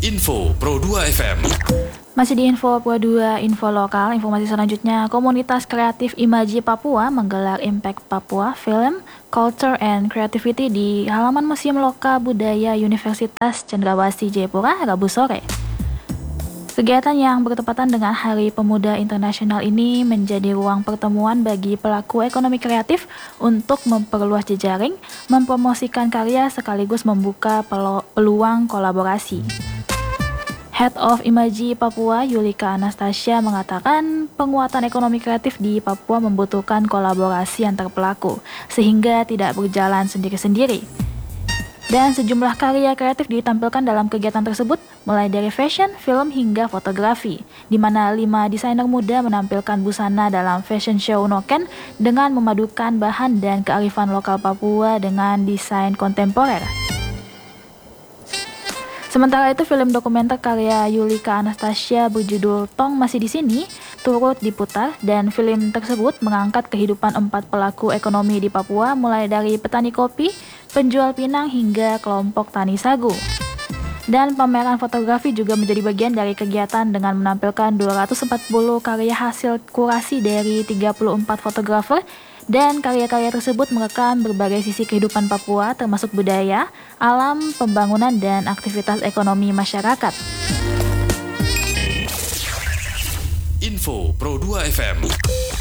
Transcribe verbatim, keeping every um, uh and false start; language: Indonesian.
Info Pro dua F M. Masih di Info Pro dua, info lokal. Informasi selanjutnya, komunitas kreatif Imaji Papua menggelar Impact Papua Film, Culture and Creativity di halaman Museum Loka Budaya Universitas Cendrawasih Jayapura Rabu sore. Kegiatan yang bertepatan dengan Hari Pemuda Internasional ini menjadi ruang pertemuan bagi pelaku ekonomi kreatif untuk memperluas jejaring, mempromosikan karya sekaligus membuka peluang kolaborasi. Head of Imaji Papua, Yulika Anastasia, mengatakan penguatan ekonomi kreatif di Papua membutuhkan kolaborasi antar pelaku, sehingga tidak berjalan sendiri-sendiri. Dan sejumlah karya kreatif ditampilkan dalam kegiatan tersebut, mulai dari fashion, film, hingga fotografi, di mana lima desainer muda menampilkan busana dalam fashion show Noken dengan memadukan bahan dan kearifan lokal Papua dengan desain kontemporer. Sementara itu, film dokumenter karya Yulika Anastasia berjudul Tong Masih di Sini turut diputar, dan film tersebut mengangkat kehidupan empat pelaku ekonomi di Papua, mulai dari petani kopi, penjual pinang, hingga kelompok tani sagu. Dan pameran fotografi juga menjadi bagian dari kegiatan dengan menampilkan dua ratus empat puluh karya hasil kurasi dari tiga puluh empat fotografer, dan karya-karya tersebut merekam berbagai sisi kehidupan Papua termasuk budaya, alam, pembangunan, dan aktivitas ekonomi masyarakat. Info Pro dua F M.